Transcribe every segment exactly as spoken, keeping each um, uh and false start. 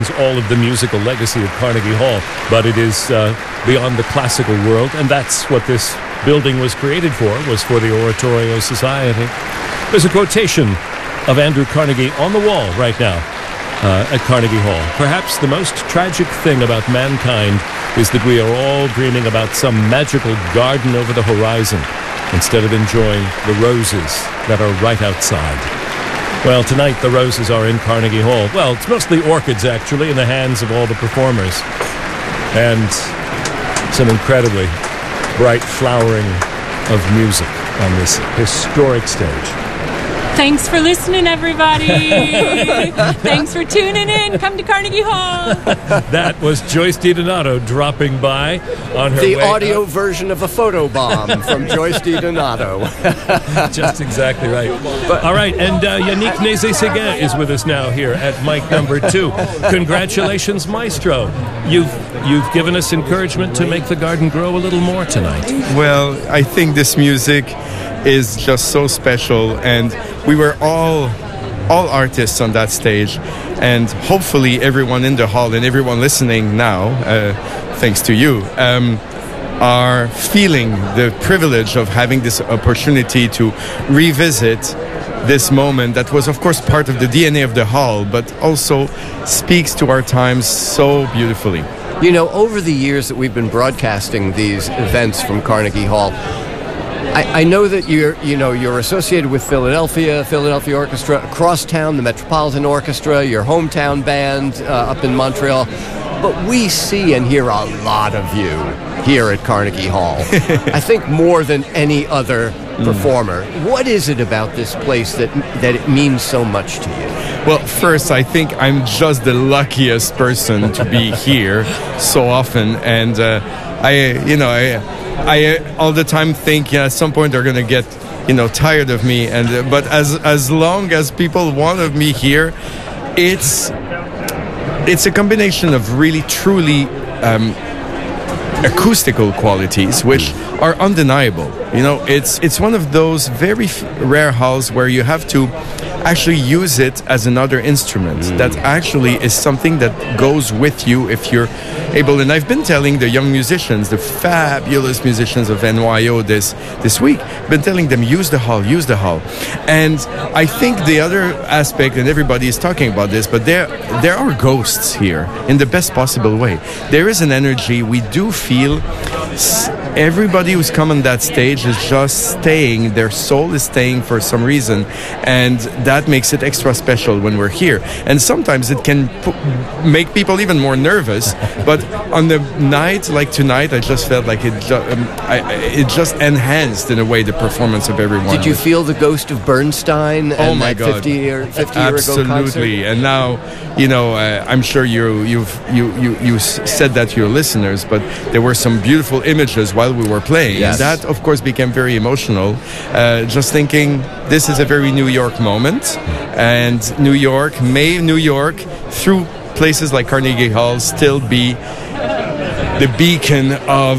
all of the musical legacy of Carnegie Hall, but it is uh, beyond the classical world, and that's what this building was created for, was for the Oratorio Society. There's a quotation of Andrew Carnegie on the wall right now uh, at Carnegie Hall. Perhaps the most tragic thing about mankind is that we are all dreaming about some magical garden over the horizon instead of enjoying the roses that are right outside. Well, tonight the roses are in Carnegie Hall. Well, it's mostly orchids, actually, in the hands of all the performers. And some incredibly bright flowering of music on this historic stage. Thanks for listening, everybody. Thanks for tuning in. Come to Carnegie Hall. That was Joyce DiDonato dropping by on her the way audio up. version of a photobomb from Joyce DiDonato. Just exactly right. But, all right, and uh, Yannick Nézet-Séguin is with us now here at mic number two. Congratulations, Maestro. You've you've given us encouragement to make the garden grow a little more tonight. Well, I think this music is just so special, and we were all all artists on that stage, and hopefully everyone in the hall and everyone listening now, uh, thanks to you, um, are feeling the privilege of having this opportunity to revisit this moment that was, of course, part of the D N A of the hall, but also speaks to our times so beautifully. You know, over the years that we've been broadcasting these events from Carnegie Hall, I, I know that you're, you know, you're associated with Philadelphia, Philadelphia Orchestra, across town, the Metropolitan Orchestra, your hometown band uh, up in Montreal. But we see and hear a lot of you here at Carnegie Hall. I think more than any other performer. Mm. What is it about this place that that it means so much to you? Well, first, I think I'm just the luckiest person to be here so often, and uh, I, you know, I. I all the time think, yeah, at some point they're gonna get, you know, tired of me, and uh, but as as long as people want of me here, it's it's a combination of really truly um, acoustical qualities which are undeniable. You know, it's it's one of those very f- rare halls where you have to actually use it as another instrument. Mm. That actually is something that goes with you if you're able. And I've been telling the young musicians, the fabulous musicians of N Y O this this week, been telling them, use the hall, use the hall. And I think the other aspect, and everybody is talking about this, but there there are ghosts here in the best possible way. There is an energy. We do feel everybody who's come on that stage is just staying, their soul is staying for some reason, and that makes it extra special when we're here. And sometimes it can p- make people even more nervous, but on the night like tonight, I just felt like it, ju- um, I, it just enhanced in a way the performance of everyone. Did you feel the ghost of Bernstein? Oh and my that God. fifty year, fifty year ago concert? Absolutely. And now, you know, uh, I'm sure you you've you you you said that to your listeners, but there were some beautiful images while we were playing. Yes. And that, of course, became very emotional. Uh, just thinking, this is a very New York moment, and New York, may New York, through places like Carnegie Hall, still be the beacon of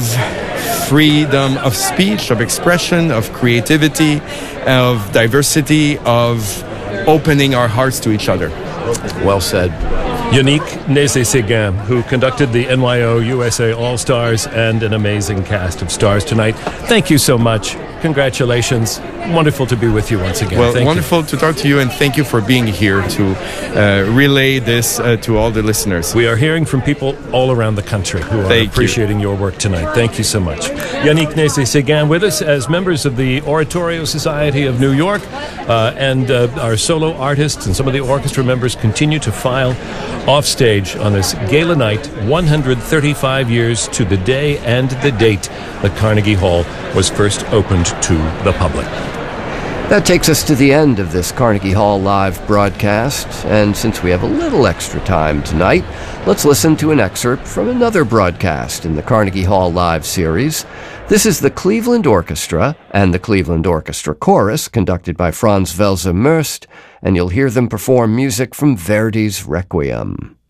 freedom of speech, of expression, of creativity, of diversity, of opening our hearts to each other. Well said. Yannick Nézet-Séguin, who conducted the N Y O U S A All-Stars and an amazing cast of stars tonight. Thank you so much. Congratulations. Wonderful to be with you once again. Well, thank wonderful you. to talk to you, and thank you for being here to uh, relay this uh, to all the listeners. We are hearing from people all around the country who are Thank appreciating you. your work tonight. Thank you so much. Yannick Nézet-Séguin with us as members of the Oratorio Society of New York, uh, and uh, our solo artists and some of the orchestra members continue to file off stage on this gala night, one hundred thirty-five years to the day and the date that Carnegie Hall was first opened to the public. That takes us to the end of this Carnegie Hall live broadcast, and since we have a little extra time tonight, let's listen to an excerpt from another broadcast in the Carnegie Hall live series. This is the Cleveland Orchestra and the Cleveland Orchestra Chorus, conducted by Franz Welser-Möst, and you'll hear them perform music from Verdi's Requiem.